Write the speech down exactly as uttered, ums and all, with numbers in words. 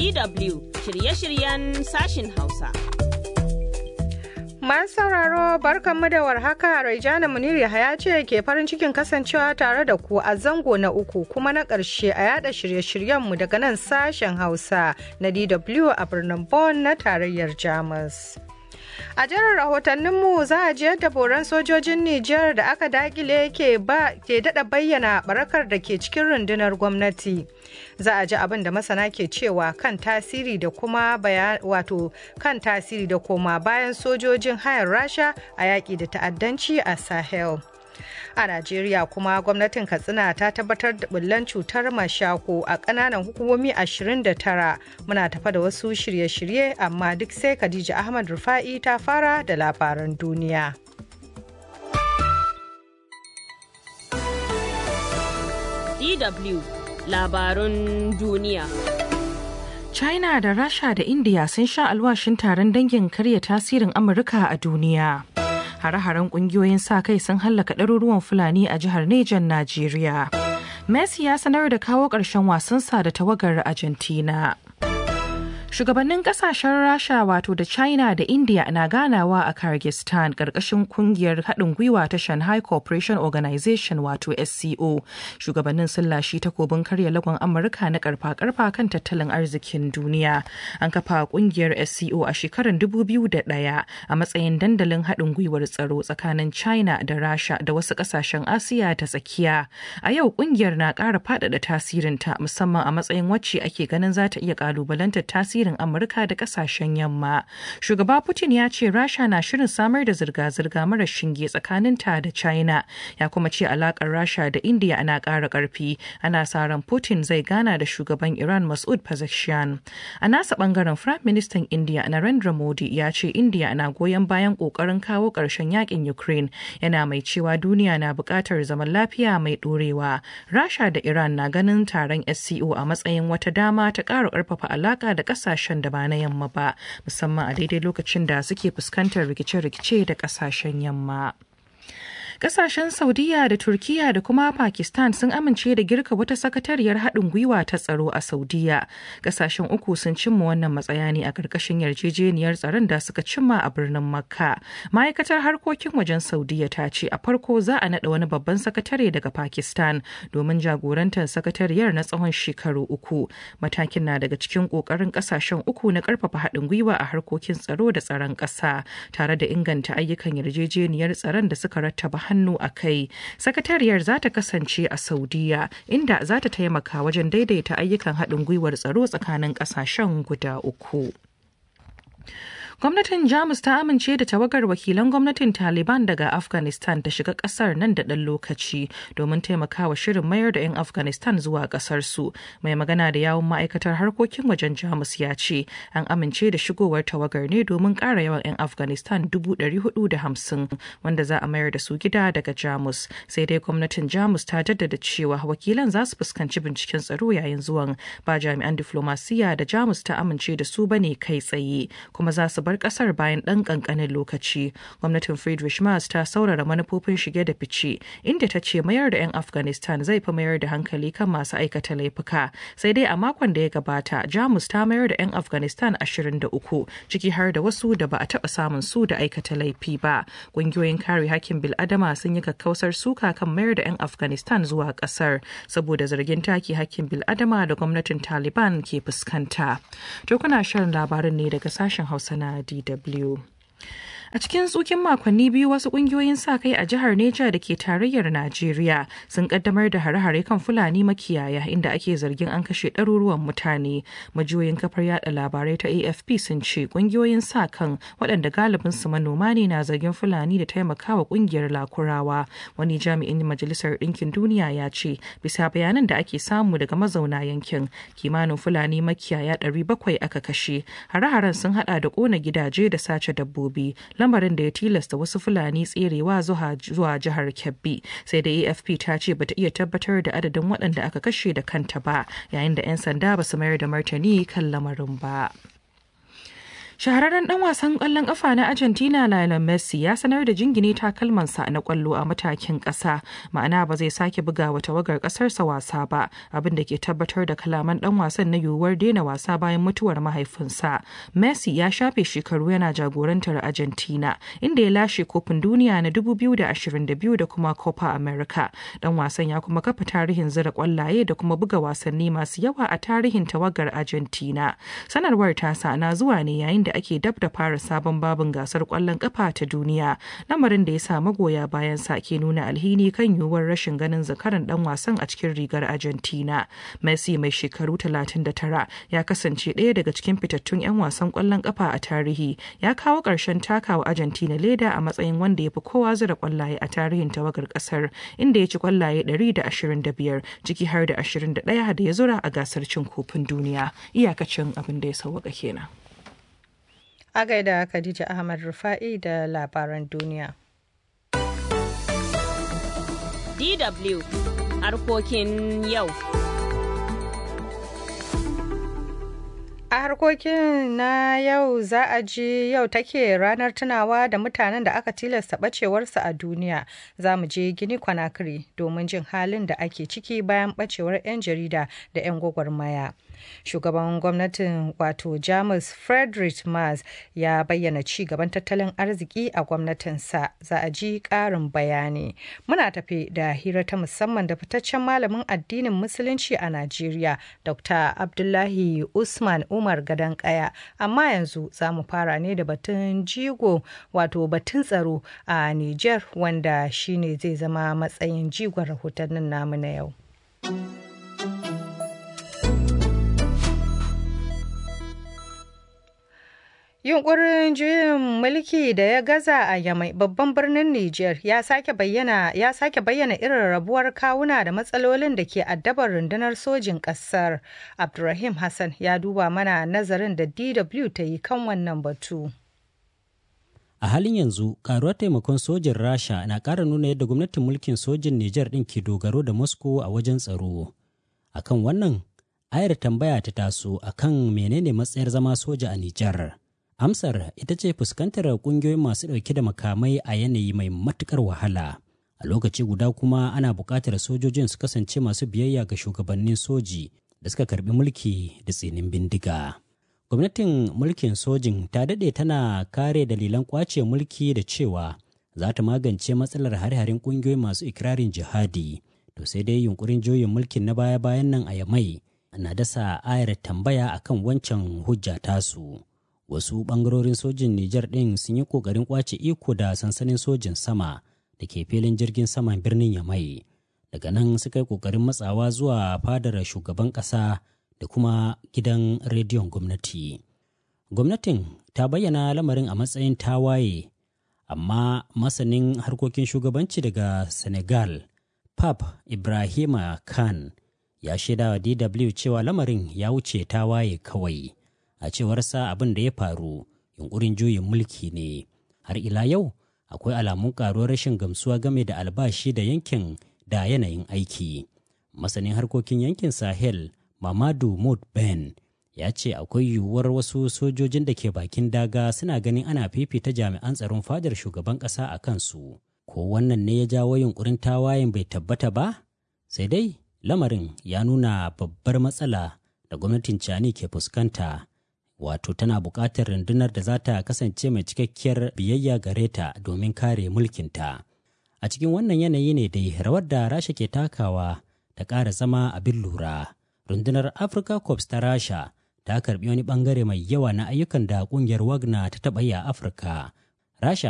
D W shirye-shiryen sashin Hausa. Masu sauraro barkanmu da warhaka. Raijana Munir Yahaya ce ke farin cikin kasancewa tare da ku a zango na uku kuma na ƙarshe a yada shirye-shiryenmu daga nan sashen Hausa na D W a birnin Bonn na tarayyar Jamus. A jerin rahotanninmu za a ji yadda boran sojojin Nijar da aka dakile ke ba ke dada bayyana barakar da ke cikin rundunar gwamnati. Za a ji abin da masana ke cewa kan tasiri da kuma bayan wato kan tasiri da koma bayan sojojin hayar Rasha a yaƙi da ta'addanci a Sahel. A Najeriya kuma gwamnatin Katsina ta tabbatar da bullan cutar mashako a ƙananan hukumomi ashirin da tara. Muna tafa da wasu shirye-shirye amma duk sai Khadija Ahmad Rufa'i ta fara da labaran duniya. D W labarun duniya. China da Rasha da India sun sha alwashin taron dangin karya tasirin Amurka a duniya. Hare-haren kungiyoyin sa-kai sun hallaka ɗaruruwan Fulani a jihar Nejan, Najeriya. Messi ya sanar da kawo ƙarshen wasansa da tawagar Argentina. Shugabannin kasashen Rasha wato da China da India na ganawa a Kyrgyzstan ƙarƙashin kungiyar haɗin gwiwa ta Shanghai Cooperation Organization wato S C O. Shugabannin sun lashi takobin karya lagon Amurka na karfa-karfa kan tattalin arzikin duniya. An kafa kungiyar S C O a shekarar dubu biyu da ɗaya a matsayin dandalin haɗin gwiwar tsaro tsakanin China da Rasha da wasu ƙasashen Asiya ta tsakiya. A yau kungiyar na ƙara faɗaɗa tasirinta musamman a matsayin wacce ake ganin za ta iya ƙalubalantar tasiri tasirin Amurka da kasashen yamma. Shugaba Putin ya ce Rasha na shirin samar da zirga-zirga mara shinge tsakaninta da China. Ya kuma ce alakar Rasha da India ana ƙara ƙarfi. Ana sa ran Putin zai gana da shugaban Iran Masoud Pezeshkian. A nasa bangaren Firayim Ministan India Narendra Modi ya ce India na goyon bayan ƙoƙarin kawo ƙarshen yakin Ukraine. Yana mai cewa duniya na buƙatar zaman lafiya mai ɗorewa. Rasha da Iran na ganin taron S C O a matsayin wata dama ta ƙara ƙarfafa alaƙa da ƙasa kasashen da ba na yamma ba musamman a daidai lokacin da suke fuskantar rikice-rikice da kasashen yamma. Kasashen Saudiya da Turkiya da kuma Pakistan sun amince da girka wata sakatariyar haɗin gwiwa ta tsaro a Saudiya. Kasashen uku sun cimma wannan matsaya ne a ƙarƙashin yarjejeniyar tsaron da suka cimma a birnin Makka. Ma'aikatar harkokin wajen Saudiya ta ce a farko za a naɗa wani babban sakatare daga Pakistan domin jagorantar sakatariyar na tsawon shekaru uku. Matakin na daga cikin ƙoƙarin kasashen uku na ƙarfafa haɗin gwiwa a harkokin tsaro da tsaron ƙasa tare da inganta ayyukan yarjejeniyar tsaron da suka rattaba hannu a kai. Sakatariyar za ta kasance a Saudiya inda za ta taimaka wajen daidaita ayyukan haɗin gwiwar tsaro tsakanin ƙasashen guda uku. Gwamnatin Jamus ta amince da tawagar wakilan gwamnatin Taliban daga Afghanistan ta shiga kasar nan da ɗan lokaci domin taimakawa shirin mayar da 'yan Afghanistan zuwa ƙasarsu. Mai magana da yawun ma'aikatar harkokin wajen Jamus ya ce an amince da shigowar tawagar ne domin ƙara yawan 'yan Afghanistan dubu ɗari hudu da hamsin wanda za a mayar da su gida daga Jamus. Sai dai gwamnatin Jamus ta jaddada cewa wakilan za su fuskanci binciken tsaro yayin zuwan, ba jami'an diflomasiya da Jamus ta amince da su bane kai tsaye kuma za su bar kasar bayan ɗan ƙanƙanin lokaci. Gwamnatin Friedrich Merz ta saurara manufofin shige da fice inda ta ce mayar da 'yan Afghanistan zai fi mayar da hankali kan masu aikata laifuka. Sai dai a makon da ya gabata Jamus ta mayar da 'yan Afghanistan ashirin da uku ciki har da wasu da ba a taɓa samun su da aikata laifi ba. Ƙungiyoyin kare hakkin bil'adama sun yi kakkausar suka kan mayar da 'yan Afghanistan zuwa ƙasar saboda zargin take hakkin bil'adama da gwamnatin Taliban ke fuskanta. To kuna shan labarin ne daga sashen Hausa na D W. A cikin tsukin makonni biyu wasu kungiyoyin sa kai a jihar Neja da ke tarayyar Najeriya sun kaddamar da hare-hare kan Fulani makiyaya inda ake zargin an kashe ɗaruruwan mutane. Majiyoyin kafar yada labarai ta A F P sun ce kungiyoyin sa kan waɗanda galibin su manoma ne na zargin Fulani da taimakawa kungiyar Lakurawa. Wani jami'in Majalisar Ɗinkin Duniya ya ce bisa bayanan da ake samu daga mazauna yankin kimanin Fulani makiyaya ɗari bakwai aka kashe. Hare-haren sun hada da ƙona gidaje da sace dabbobi. Lamarin da ya tilasta wasu Fulani tserewa zuwa jihar Kebbi. Sai da A F P ta ce bata iya tabbatar da adadin waɗanda aka kashe da kanta ba, yayin da 'yan sanda ba su mayar da martani kan lamarin ba. Shahararren dan wasan kwallon kafa na Argentina Lionel Messi ya sanar da jingine takalmansa na kwallo a matakin kasa, ma'ana ba zai sake buga wa tawagar kasarsa wasa ba, abin da ke tabbatar da kalaman dan wasan na yiwuwar daina wasa bayan mutuwar mahaifinsa. Messi ya shafe shekaru yana jagorantar Argentina, inda ya lashe kofin duniya na dubu biyu da ashirin da biyu da kuma Copa America. Dan wasan ya kuma kafa tarihin zira kwallaye da kuma buga wasanni masu yawa a tarihin tawagar Argentina. Sanarwar tasa na zuwa ne yayin da ake dab da fara sabon babin gasar kwallon kafa ta duniya, lamarin da ya sa magoya bayan sa ke nuna alhini kan yiwuwar rashin ganin zakaran dan wasan a cikin rigar Argentina. Messi mai shekaru talatin da tara ya kasance ɗaya daga cikin fitattun 'yan wasan kwallon kafa a tarihi. Ya kawo ƙarshen takawa Argentina leda a matsayin wanda ya fi kowa zira kwallaye a tarihin tawagar ƙasar, inda ya ci kwallaye ɗari da ashirin da biyar, ciki har da ashirin da ɗaya da ya zura a gasar cin kofin duniya. Iyakacin abin da ya sauwaka kenan. A gaida Khadija Ahmad Rufa'i da labaran duniya. D W harkokin yau. A harkokin na yau za a ji yau take ranar tunawa da mutanen da aka tilasta bacewarsu a duniya. Za mu je Gini Conakry domin jin halin da ake ciki bayan bacewar 'yan jarida da 'yan gwagwarmaya. Shugaban gwamnatin wato Jamus Friedrich Merz ya bayyana ci gaban tattalin arziki a gwamnatinsa. Za a ji ƙarin bayani. Muna tafi da hira ta musamman da fitaccen malamin addinin musulunci a Najeriya, Doctor Abdullahi Usman Umar Gadon Kaya. Amma yanzu za mu fara ne da batun jigo wato batun tsaro a Niger, wanda shine zai zama matsayin jigon rahotannin namu na yau. Yunkurin juyin mulki da ya gaza a Yamai, babban birnin Nijar, ya sake bayyana ya sake bayyana irin rabuwar kawuna da matsalolin da ke addabar rundunar sojin ƙasar. Abdulrahim Hassan ya duba mana nazarin da D W ta yi kan wannan batu. A halin yanzu, karuwar taimakon sojin Rasha na ƙara nuna yadda gwamnatin mulkin sojin Nijar ɗin ke dogaro da Moscow a wajen tsaro. Akan wannan, ayar tambaya ta taso akan menene matsayar zama soja a Nijar. Amsar ita ce fuskantar kungiyoyin masu ɗauke da makamai a yanayi mai matuƙar wahala. A lokaci guda kuma ana buƙatar sojojin su kasance masu biyayya ga shugabannin soji da suka karɓi mulki da tsinin bindiga. Gwamnatin mulkin sojin ta daɗe tana kare dalilan ƙwace mulki da cewa za ta magance matsalar hare-haren ƙungiyoyin masu ikirarin jihadi. To sai dai yunkurin juyin mulkin na baya-bayan nan a Yamai na dasa ayar tambaya akan wancan hujja tasu. Wasu ɓangarorin sojin Nijar ɗin sun yi ƙoƙarin ƙwace iko da sansanin sojin sama da ke filin jirgin saman birnin Yamai. Daga nan suka yi ƙoƙarin matsawa zuwa fadar shugaban ƙasa da kuma gidan rediyon gwamnati. Gwamnatin ta bayyana lamarin a matsayin tawaye, amma masanin harkokin shugabanci daga Senegal, Pap Ibrahima Khan, ya shaidawa D W cewa lamarin ya wuce tawaye kawai. A cewarsa abin da ya faru yunkurin juyin mulki ne. Har ila yau akwai alamun karuwar rashin gamsuwa game da albashi da yankin da yanayin aiki. Masanin harkokin yankin Sahel Mamadu Moudben ya ce akwai yiwuwar wasu sojojin da ke bakin daga suna ganin ana fifita jami'an tsaron fadar shugaban ƙasa a kansu. Ko wannan ne ya jawo yunkurin tawayen bai tabbata ba? Sai dai lamarin ya nuna babbar matsala da gwamnatin Chani ke fuskanta. Wato tana buƙatar rundunar da za ta kasance mai cikakkiyar biyayya gare ta domin kare mulkinta. A cikin wannan yanayi ne dai rawar da Rasha ke takawa ta ƙara zama abin lura. Rundunar Africa Corps ta Rasha ta karɓi wani ɓangare mai yawa na ayyukan da ƙungiyar Wagner ta taɓa yi a Afirka. Rasha